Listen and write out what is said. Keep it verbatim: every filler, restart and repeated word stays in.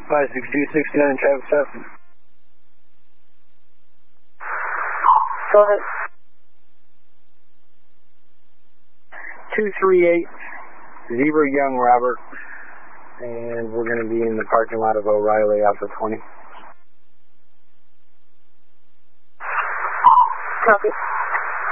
five six two, sixty-nine, traffic stop. Go ahead. two three eight, Zebra Young Robert, and we're going to be in the parking lot of O'Reilly Alpha twenty. Copy.